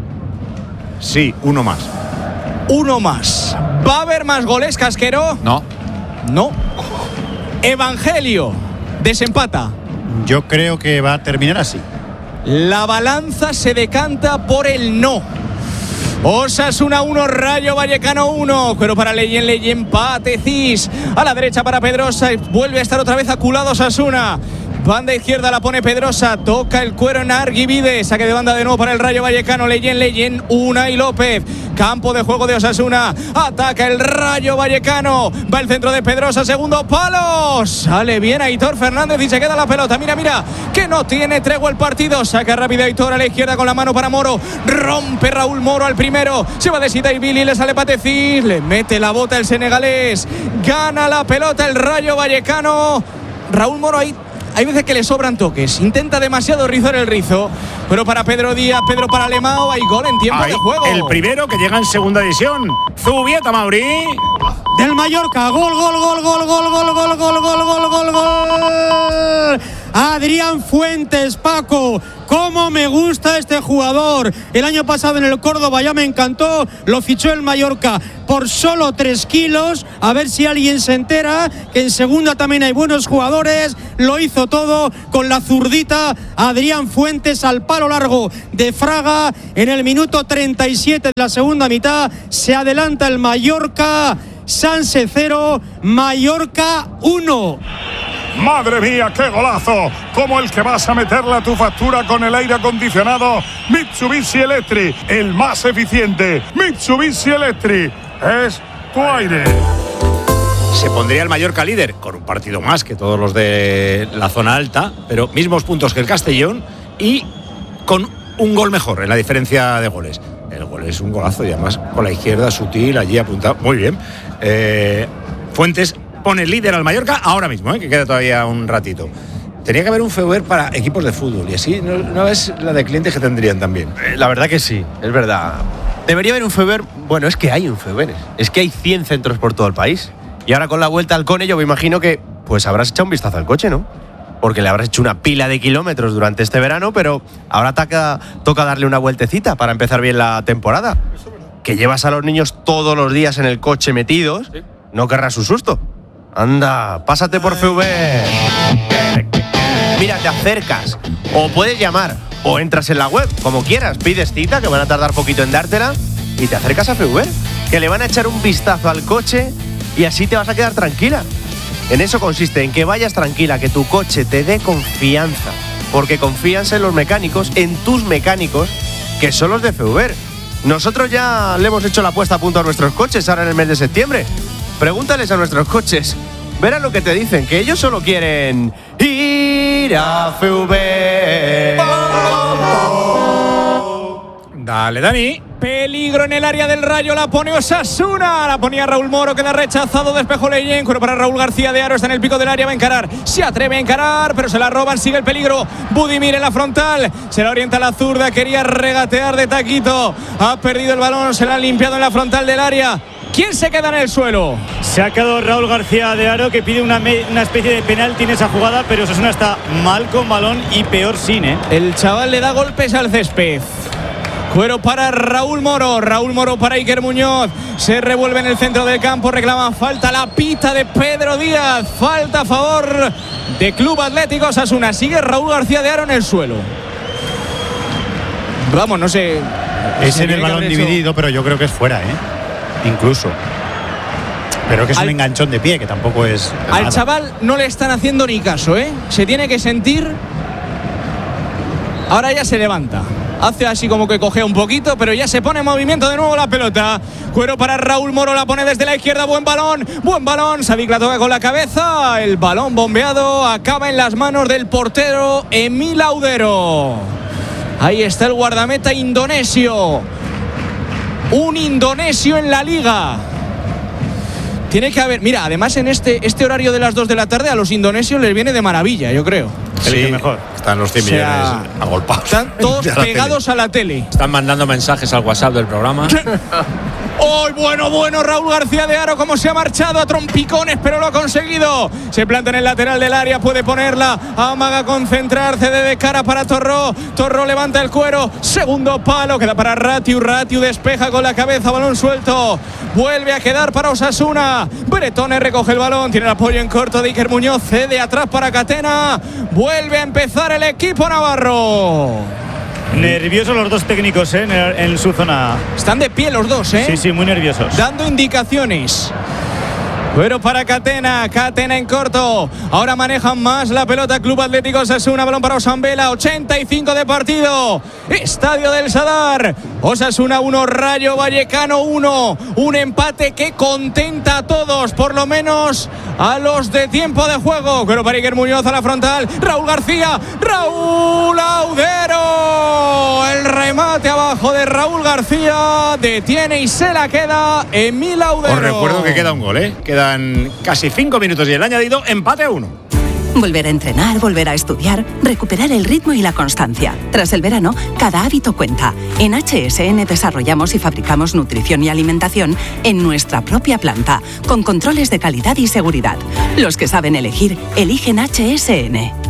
Sí, uno más. Uno más. ¿Va a haber más goles, Casquero? No. No. Evangelio. Desempata. Yo creo que va a terminar así. La balanza se decanta por el no. Osasuna 1, Rayo Vallecano 1. Pero para Leyen, Patecís. A la derecha para Pedrosa. Vuelve a estar otra vez aculado Osasuna. Banda izquierda la pone Pedrosa. Toca el cuero en Arguivide. Saque de banda de nuevo para el Rayo Vallecano. Leyen, Unai López. Campo de juego de Osasuna. Ataca el Rayo Vallecano. Va el centro de Pedrosa. Segundo palo. Sale bien Aitor Fernández y se queda la pelota. Mira. Que no tiene tregua el partido. Saca rápido Aitor a la izquierda con la mano para Moro. Rompe Raúl Moro al primero. Se va de Sitaisvili. Le sale Patecís. Le mete la bota el senegalés. Gana la pelota el Rayo Vallecano. Raúl Moro ahí. Hay veces que le sobran toques. Intenta demasiado rizar el rizo. Pero para Pedro Díaz, Pedro para Alemao. Hay gol en tiempo de juego. El primero que llega en segunda división. Zubieta, Mauri. Del Mallorca. Gol. Adrián Fuentes, Paco. ¡Cómo me gusta este jugador! El año pasado en el Córdoba ya me encantó, lo fichó el Mallorca por solo 3 kilos. A ver si alguien se entera que en segunda también hay buenos jugadores. Lo hizo todo con la zurdita Adrián Fuentes al palo largo de Fraga. En el minuto 37 de la segunda mitad se adelanta el Mallorca. Sanse 0, Mallorca 1. ¡Madre mía, qué golazo! Como el que vas a meterle a tu factura con el aire acondicionado Mitsubishi Electric, el más eficiente. Mitsubishi Electric es tu aire. Se pondría el Mallorca líder con un partido más que todos los de la zona alta, pero mismos puntos que el Castellón y con un gol mejor en la diferencia de goles. El gol es un golazo y además con la izquierda sutil allí apuntado. Muy bien. Fuentes pone líder al Mallorca ahora mismo, que queda todavía un ratito. Tenía que haber un FEUBER para equipos de fútbol y así no es la de clientes que tendrían también. La verdad que sí, es verdad. Debería haber un FEUBER. Bueno, es que hay un FEUBER. Es que hay 100 centros por todo el país. Y ahora con la vuelta al Cone yo me imagino que pues habrás echado un vistazo al coche, ¿no? Porque le habrás hecho una pila de kilómetros durante este verano, pero ahora toca darle una vueltecita para empezar bien la temporada. Que llevas a los niños todos los días en el coche metidos, ¿sí? No querrás un susto. Anda, pásate por FEUBER. Mira, te acercas, o puedes llamar, o entras en la web, como quieras, pides cita, que van a tardar poquito en dártela, y te acercas a FEUBER, que le van a echar un vistazo al coche y así te vas a quedar tranquila. En eso consiste, en que vayas tranquila, que tu coche te dé confianza, porque confías en los mecánicos, en tus mecánicos, que son los de FEUBER. Nosotros ya le hemos hecho la puesta a punto a nuestros coches ahora en el mes de septiembre. Pregúntales a nuestros coches, verán lo que te dicen, que ellos solo quieren ir a FEUBER. Dale, Dani. Peligro en el área del Rayo, la pone Osasuna, la ponía Raúl Moro, queda rechazado, despejó Leyen, pero para Raúl García de Aro, está en el pico del área, va a encarar, se atreve a encarar, pero se la roban, sigue el peligro, Budimir en la frontal, se la orienta a la zurda, quería regatear de taquito, ha perdido el balón, se la han limpiado en la frontal del área. ¿Quién se queda en el suelo? Se ha quedado Raúl García de Aro, que pide una especie de penalti en esa jugada, pero Osasuna está mal con balón y peor sin, El chaval le da golpes al césped. Cuero para Raúl Moro para Iker Muñoz, se revuelve en el centro del campo, reclama falta, la pita de Pedro Díaz, falta a favor de Club Atlético Osasuna, sigue Raúl García de Aro en el suelo. Vamos, no sé. Es en el balón dividido, pero yo creo que es fuera, incluso. Pero que es un enganchón de pie, que tampoco es al nada. Chaval no le están haciendo ni caso, se tiene que sentir. Ahora ya se levanta. Hace así como que cojea un poquito, pero ya se pone en movimiento de nuevo la pelota. Cuero para Raúl Moro, la pone desde la izquierda, buen balón. Sadik la toca con la cabeza. El balón bombeado acaba en las manos del portero Emil Audero. Ahí está el guardameta indonesio. Un indonesio en la liga. Tiene que haber, mira, además en este horario de las 2 de la tarde a los indonesios les viene de maravilla, yo creo. Sí, mejor. Están los 100 millones agolpados. Están todos pegados a la tele. Están mandando mensajes al WhatsApp del programa. ¡Oh, bueno! Raúl García de Aro, cómo se ha marchado a trompicones, pero lo ha conseguido. Se planta en el lateral del área, puede ponerla. Amaga concentrar, cede de cara para Torró. Torró levanta el cuero. Segundo palo, queda para Ratiu. Ratiu despeja con la cabeza, balón suelto. Vuelve a quedar para Osasuna. Bretone recoge el balón, tiene el apoyo en corto de Iker Muñoz. Cede atrás para Catena. Vuelve a empezar el equipo navarro. Nerviosos los dos técnicos en su zona. Están de pie los dos, Sí, muy nerviosos. Dando indicaciones. Pero para Catena en corto. Ahora manejan más la pelota Club Atlético Osasuna. Balón para Osambela, 85 de partido. Estadio del Sadar. Osasuna 1, Rayo Vallecano 1. Un empate que contenta a todos, por lo menos a los de tiempo de juego. Pero para Iker Muñoz a la frontal. Raúl García. Raúl Audero. El remate abajo de Raúl García. Detiene y se la queda Emil Audero. Os recuerdo que queda un gol, Quedan casi 5 minutos y el añadido, empate a 1. Volver a entrenar, volver a estudiar, recuperar el ritmo y la constancia. Tras el verano, cada hábito cuenta. En HSN desarrollamos y fabricamos nutrición y alimentación en nuestra propia planta, con controles de calidad y seguridad. Los que saben elegir, eligen HSN.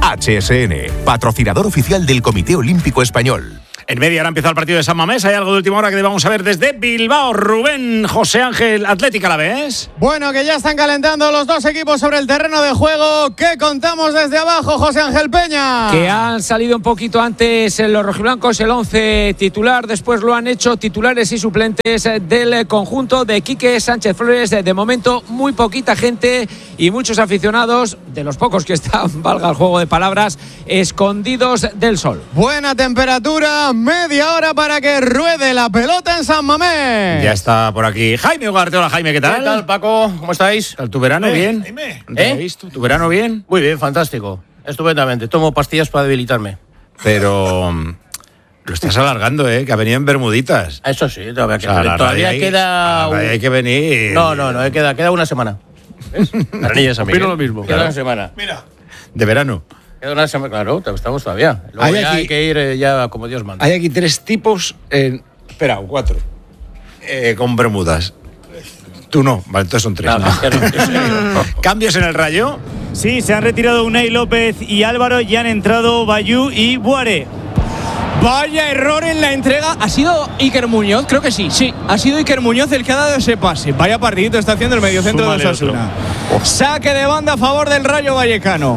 HSN, patrocinador oficial del Comité Olímpico Español. En media hora empieza el partido de San Mamés. ¿Hay algo de última hora que debamos saber desde Bilbao? Rubén, José Ángel, Atlético Alavés. Bueno, que ya están calentando los dos equipos sobre el terreno de juego. ¿Qué contamos desde abajo, José Ángel Peña? Que han salido un poquito antes los rojiblancos, el 11 titular. Después lo han hecho titulares y suplentes del conjunto de Quique Sánchez Flores. De momento, muy poquita gente y muchos aficionados, de los pocos que están, valga el juego de palabras, escondidos del sol. Buena temperatura. Media hora para que ruede la pelota en San Mamés. Ya está por aquí Jaime Ugarte. Hola, Jaime, ¿qué tal? ¿Qué tal, Paco? ¿Cómo estáis? ¿Tu verano bien? ¿No te he visto? ¿Tu verano bien? Muy bien, fantástico. Estupendamente. Tomo pastillas para debilitarme. Pero lo estás alargando, que ha venido en bermuditas. Eso sí, todavía queda... Hay que venir... No, queda una semana. Para niñas, opino lo mismo. Queda una semana. Mira. De verano. Queda una semana, claro, estamos todavía. Luego hay que ir ya como Dios manda. Hay aquí 3 tipos, espera, 4, con bermudas. Tú no, vale, entonces son 3. ¿Cambios en el Rayo? Sí, se han retirado Unai López y Álvaro y han entrado Bayú y Buare. Vaya error en la entrega. ¿Ha sido Iker Muñoz? Creo que sí. Sí, ha sido Iker Muñoz el que ha dado ese pase. Vaya partidito está haciendo el mediocentro de Osasuna. Saque de banda a favor del Rayo Vallecano.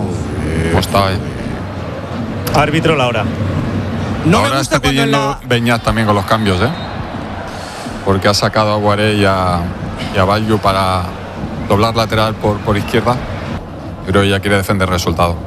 Árbitro Laura. Ahora está pidiendo Beñat también con los cambios, porque ha sacado a Guaré y a Bayu para doblar lateral por izquierda, pero ella quiere defender el resultado.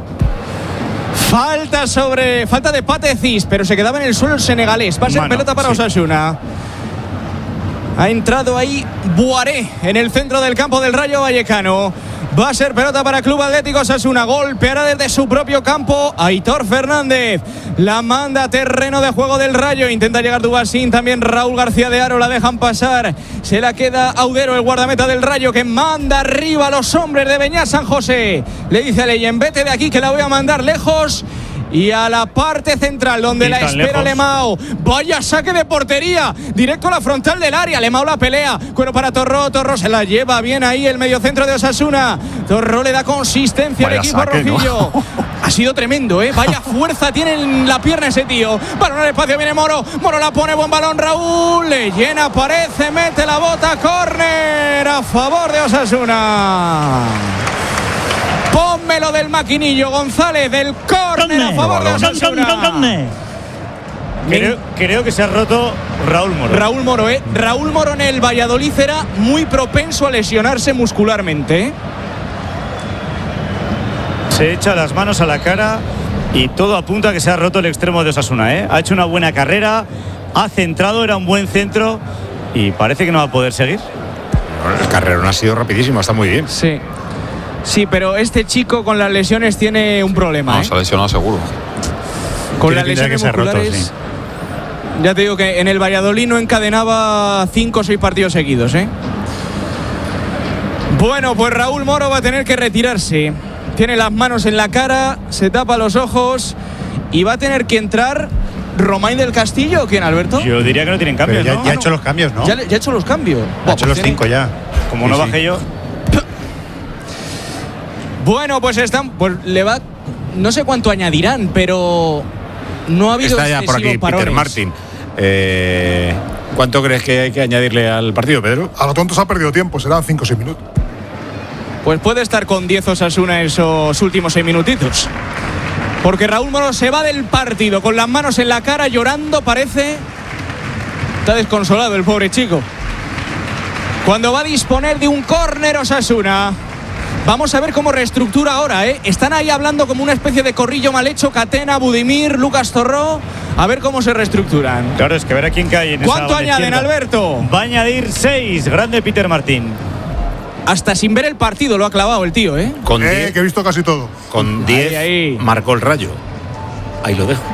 Falta de Patecis, pero se quedaba en el suelo el senegalés. Va a ser pelota para Osasuna. Ha entrado ahí Buaré en el centro del campo del Rayo Vallecano. Va a ser pelota para Club Atlético Osasuna. Golpeará desde su propio campo Aitor Fernández. La manda a terreno de juego del Rayo. Intenta llegar Dubasín. También Raúl García de Haro. La dejan pasar. Se la queda Audero, el guardameta del Rayo, que manda arriba a los hombres de Beñat San José. Le dice a Leyen, vete de aquí que la voy a mandar lejos. Y a la parte central donde la espera Lemao. Vaya saque de portería, directo a la frontal del área. Lemao la pelea, cuero para Torró. Torró se la lleva bien ahí el mediocentro de Osasuna. Torró le da consistencia al equipo rojillo, ¿no? Ha sido tremendo, vaya fuerza tiene en la pierna ese tío. Balón al espacio, viene Moro. Moro la pone, buen balón Raúl. Le llena, parece, mete la bota. Córner a favor de Osasuna. Pónmelo del maquinillo, González, del córner a favor de Osasuna. Creo que se ha roto Raúl Moro. Raúl Moro en el Valladolid era muy propenso a lesionarse muscularmente. Se echa las manos a la cara y todo apunta a que se ha roto el extremo de Osasuna. Ha hecho una buena carrera, ha centrado, era un buen centro y parece que no va a poder seguir. El carrerón ha sido rapidísimo, está muy bien. Sí, pero este chico con las lesiones tiene un problema. No, se ha lesionado seguro. Con las lesiones musculares, roto, sí. Ya te digo que en el Valladolid no encadenaba 5 o 6 partidos seguidos. Bueno, pues Raúl Moro va a tener que retirarse. Tiene las manos en la cara, se tapa los ojos y va a tener que entrar Romain del Castillo. ¿O quién, Alberto? Yo diría que no tienen cambios, ya, ¿no? Ya ha hecho los cambios, ¿no? Ya ha hecho los cambios. Ha hecho los 5 ya. Como sí, no bajé yo. Bueno, pues están. Pues le va. No sé cuánto añadirán, pero no ha habido. Está ya por aquí parones. Peter Martin. ¿Cuánto crees que hay que añadirle al partido, Pedro? A lo tonto se ha perdido tiempo, serán 5 o 6 minutos. Pues puede estar con 10 Osasuna esos últimos 6 minutitos. Porque Raúl Moro se va del partido con las manos en la cara, llorando, parece. Está desconsolado el pobre chico. Cuando va a disponer de un córner Osasuna. Vamos a ver cómo reestructura ahora, Están ahí hablando como una especie de corrillo mal hecho. Catena, Budimir, Lucas Torró. A ver cómo se reestructuran. Claro, es que ver a quién cae en esa ¿Cuánto añaden, izquierda. Alberto? Va a añadir 6. Grande Peter Martín. Hasta sin ver el partido lo ha clavado el tío, Con 10, que he visto casi todo. Con 10 marcó el Rayo. Ahí lo dejo.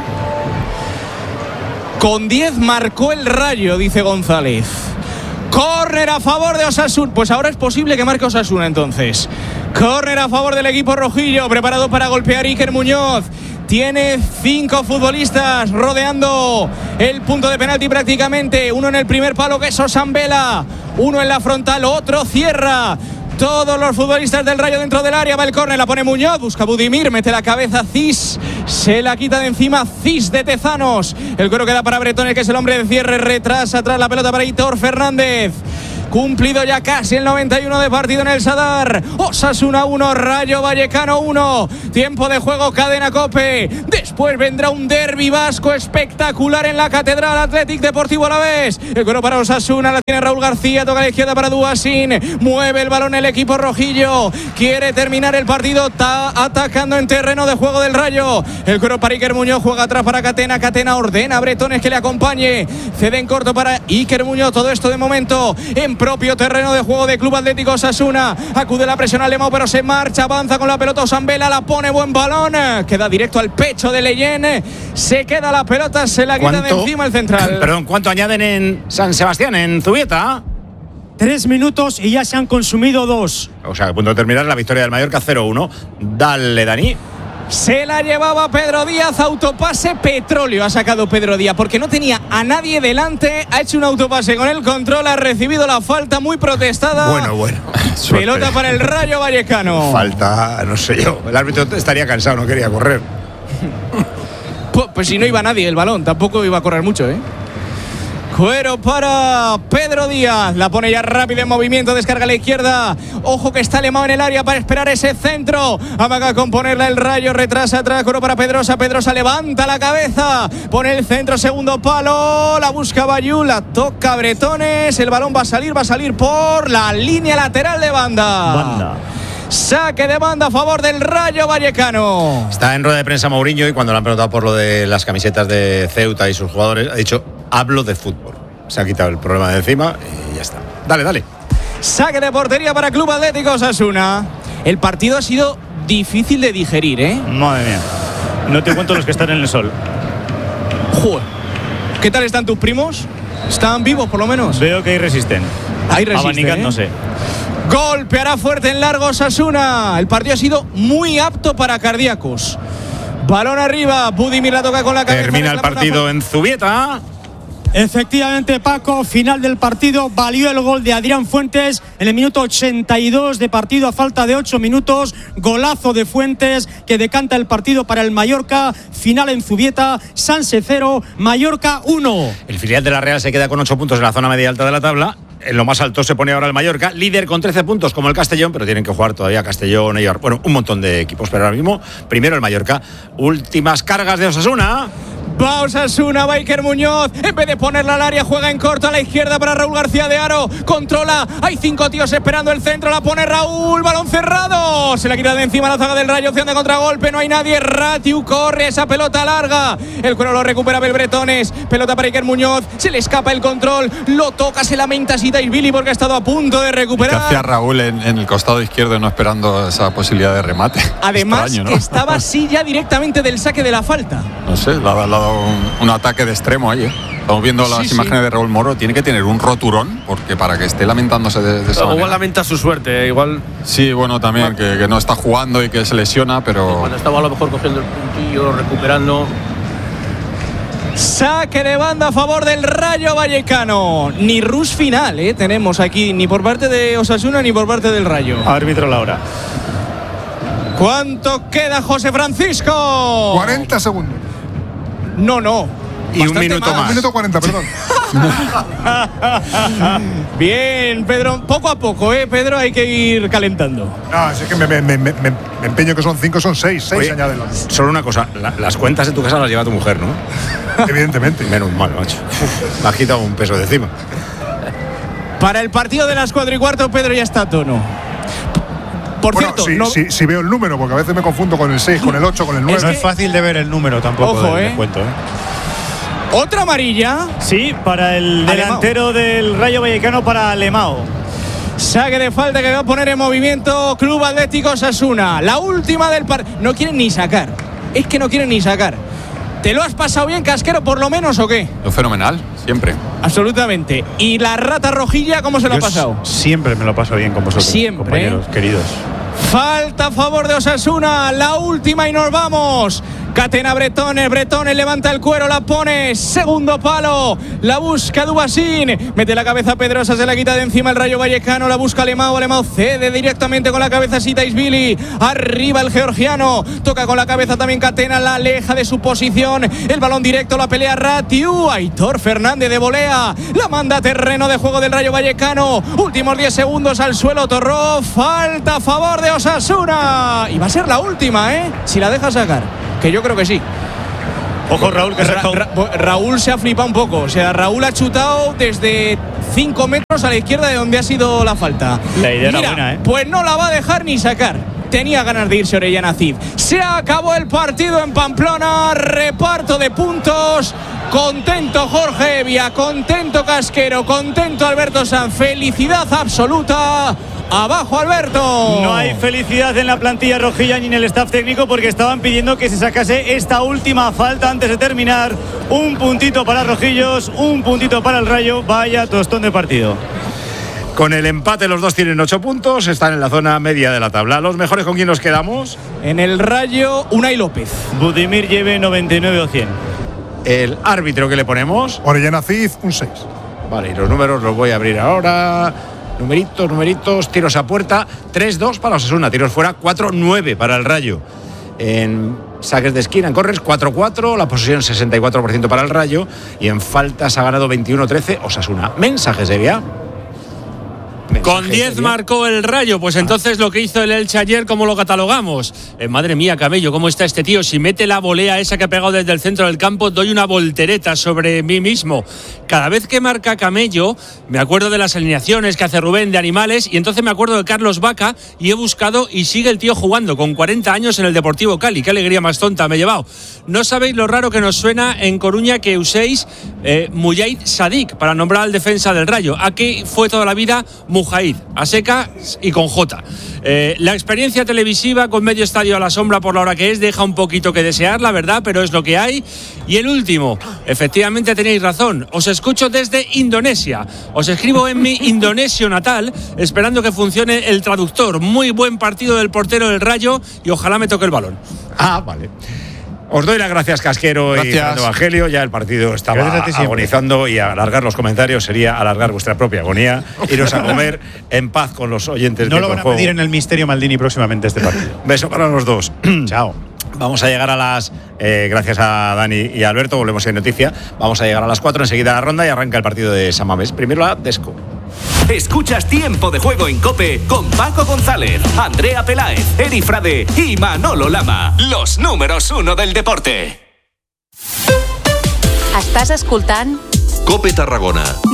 Con 10 marcó el Rayo, dice González. Córner a favor de Osasuna. Pues ahora es posible que marque Osasuna entonces. Córner a favor del equipo rojillo. Preparado para golpear Iker Muñoz. Tiene 5 futbolistas rodeando el punto de penalti prácticamente. Uno en el primer palo, que es Osambela. Uno en la frontal, otro cierra. todos los futbolistas del Rayo dentro del área. Va el córner, la pone Muñoz, busca Budimir, mete la cabeza Cis, se la quita de encima Cis de Tezanos. El cuero queda para Bretones, que es el hombre de cierre, retrasa atrás la pelota para Hitor Fernández. Cumplido ya casi el 91 de partido en el Sadar. Osasuna 1, Rayo Vallecano 1. Tiempo de juego, cadena COPE. Después vendrá un derbi vasco espectacular en la Catedral Athletic Deportivo Alavés. El cuero para Osasuna, la tiene Raúl García, toca a la izquierda para Duasin. Mueve el balón el equipo rojillo. Quiere terminar el partido, está atacando en terreno de juego del Rayo. El cuero para Iker Muñoz, juega atrás para Catena. Catena ordena a Bretones que le acompañe. Cede en corto para Iker Muñoz. Todo esto de momento en propio terreno de juego de Club Atlético Osasuna. Acude la presión al Lemao, pero se marcha, avanza con la pelota Osambela, la pone, buen balón, queda directo al pecho de Leyen, se queda la pelota, se la quita de encima el central. Perdón, ¿cuánto añaden en San Sebastián, en Zubieta? 3 minutos y ya se han consumido 2. O sea, a punto de terminar la victoria del Mallorca 0-1. Dale, Dani. Se la llevaba Pedro Díaz, autopase petróleo ha sacado Pedro Díaz porque no tenía a nadie delante, ha hecho un autopase con el control, ha recibido la falta muy protestada. Bueno. Pelota para el Rayo Vallecano. Falta, no sé yo, el árbitro estaría cansado, no quería correr. Pues si no iba nadie el balón, tampoco iba a correr mucho, Cuero para Pedro Díaz, la pone ya rápido en movimiento, descarga a la izquierda, ojo que está Lemao en el área para esperar ese centro, amaga con ponerla el Rayo, retrasa atrás, cuero para Pedrosa, Pedrosa levanta la cabeza, pone el centro, segundo palo, la busca Bayú, la toca Bretones, el balón va a salir por la línea lateral de banda. Saque de banda a favor del Rayo Vallecano. Está en rueda de prensa Mourinho y cuando le han preguntado por lo de las camisetas de Ceuta y sus jugadores, ha dicho, hablo de fútbol. Se ha quitado el problema de encima y ya está. Dale. Saque de portería para Club Atlético Osasuna. El partido ha sido difícil de digerir, Madre mía. No te cuento los que están en el sol. Joder. ¿Qué tal están tus primos? ¿Están vivos por lo menos? Veo que ahí resisten. Abanicándose. Golpeará fuerte en largo Osasuna. El partido ha sido muy apto para cardíacos. Balón arriba, Budimir la toca con la cabeza. Termina el partido en Zubieta. Efectivamente, Paco, final del partido. Valió el gol de Adrián Fuentes en el minuto 82 de partido a falta de 8 minutos. Golazo de Fuentes que decanta el partido para el Mallorca. Final en Zubieta, Sanse 0, Mallorca 1. El filial de la Real se queda con 8 puntos en la zona media alta de la tabla. En lo más alto se pone ahora el Mallorca, líder con 13 puntos como el Castellón, pero tienen que jugar todavía Castellón, Eibar, bueno, un montón de equipos, pero ahora mismo, primero el Mallorca. Últimas cargas de Osasuna. Va Osasuna, va Iker Muñoz, en vez de ponerla al área, juega en corto a la izquierda para Raúl García de Haro, controla, hay 5 tíos esperando el centro, la pone Raúl, balón cerrado, se la quita de encima la zaga del Rayo, opción de contragolpe, no hay nadie, Ratiu corre esa pelota larga, el cuero lo recupera Belbretones, pelota para Iker Muñoz, se le escapa el control, lo toca, se lamenta Billy porque ha estado a punto de recuperar. ¿Qué hacía Raúl en el costado izquierdo no esperando esa posibilidad de remate? Además, extraño, ¿no? Estaba así ya directamente del saque de la falta. No sé, le ha dado un ataque de extremo ahí, Estamos viendo las imágenes de Raúl Moro. Tiene que tener un roturón porque para que esté lamentándose de esa manera. Igual lamenta su suerte, igual. Sí, bueno, también que no está jugando y que se lesiona, pero cuando estaba a lo mejor cogiendo el puntillo, recuperando. Saque de banda a favor del Rayo Vallecano. Ni rush final, tenemos aquí, ni por parte de Osasuna ni por parte del Rayo. Árbitro la hora. ¿Cuánto queda, José Francisco? 40 segundos. No. Y un minuto más. 1 minuto 40, perdón. Bien, Pedro, poco a poco, Pedro, hay que ir calentando. No, es que me empeño que son 5, son 6. 6 añaden. Solo una cosa, las cuentas de tu casa las lleva tu mujer, ¿no? Evidentemente. Menos mal, macho. Me ha quitado un peso de encima. Para el partido de las 4:15, Pedro ya está a tono. Por cierto, si veo el número, porque a veces me confundo con el 6, con el 8, con el 9. No es fácil de ver el número tampoco. Ojo, del cuento, ¿Otra amarilla? Sí, para el delantero del Rayo Vallecano, para Lemao. Saque de falta que va a poner en movimiento Club Atlético Osasuna. La última del partido. No quieren ni sacar. Es que no quieren ni sacar. ¿Te lo has pasado bien, Casquero, por lo menos, o qué? Fenomenal, siempre. Absolutamente. ¿Y la rata rojilla cómo se lo ha pasado? Siempre me lo paso bien con vosotros, siempre, compañeros queridos. Falta a favor de Osasuna, la última y nos vamos. Catena Bretones levanta el cuero, la pone, segundo palo, la busca Dubasín, mete la cabeza Pedrosa, se la quita de encima el Rayo Vallecano, la busca Alemão cede directamente con la cabeza Sitaisvili, arriba el georgiano, toca con la cabeza también Catena, la aleja de su posición, el balón directo, la pelea Ratiu, Aitor Fernández de volea, la manda a terreno de juego del Rayo Vallecano, últimos 10 segundos al suelo Torró, falta a favor de Osasuna, y va a ser la última, si la deja sacar, que yo creo que sí. Ojo Raúl, que Raúl se ha flipado un poco. O sea, Raúl ha chutado desde 5 metros a la izquierda de donde ha sido la falta. La idea era buena, Pues no la va a dejar ni sacar. Tenía ganas de irse Orellana Cid. Se acabó el partido en Pamplona. Reparto de puntos. Contento Jorge Evia, contento Casquero, contento Alberto Sanz. Felicidad absoluta. Abajo Alberto. No hay felicidad en la plantilla rojilla ni en el staff técnico porque estaban pidiendo que se sacase esta última falta antes de terminar. Un puntito para Rojillos, un puntito para el Rayo. Vaya tostón de partido. Con el empate los dos tienen 8 puntos, están en la zona media de la tabla. ¿Los mejores con quién nos quedamos? En el Rayo, Unai López. Budimir lleve 99 o 100. El árbitro que le ponemos. Orellana Cid, un 6. Vale, y los números los voy a abrir ahora. Numeritos, tiros a puerta, 3-2 para Osasuna, tiros fuera 4-9 para el Rayo. En saques de esquina, en corners 4-4, la posesión 64% para el Rayo y en faltas ha ganado 21-13 Osasuna. Mensajes de vía. Con 10 marcó el Rayo, pues entonces lo que hizo el Elche ayer, ¿cómo lo catalogamos? Madre mía, Camello, ¿cómo está este tío? Si mete la volea esa que ha pegado desde el centro del campo, doy una voltereta sobre mí mismo. Cada vez que marca Camello, me acuerdo de las alineaciones que hace Rubén de Animales y entonces me acuerdo de Carlos Vaca y he buscado y sigue el tío jugando con 40 años en el Deportivo Cali. Qué alegría más tonta me he llevado. No sabéis lo raro que nos suena en Coruña que uséis Mujaid Sadik para nombrar al defensa del Rayo. Aquí fue toda la vida Mujaid, a seca y con J. La experiencia televisiva con medio estadio a la sombra por la hora que es deja un poquito que desear, la verdad, pero es lo que hay. Y el último, efectivamente tenéis razón, os escucho desde Indonesia, os escribo en mi indonesio natal esperando que funcione el traductor. Muy buen partido del portero del Rayo y ojalá me toque el balón. Ah, vale. Os doy las gracias, Casquero y Fernando Evangelio. Ya el partido estaba agonizando y alargar los comentarios sería alargar vuestra propia agonía. Iros a comer en paz con los oyentes. No lo van a pedir en el Misterio Maldini próximamente este partido. Beso para los dos. Chao. Vamos a llegar a las... gracias a Dani y a Alberto, volvemos en noticia. Vamos a llegar a las 4 enseguida a la ronda y arranca el partido de San Mamés. Primero la Desco. Escuchas Tiempo de Juego en COPE con Paco González, Andrea Peláez, Eri Frade y Manolo Lama. Los números 1 del deporte. Estàs escoltant COPE Tarragona.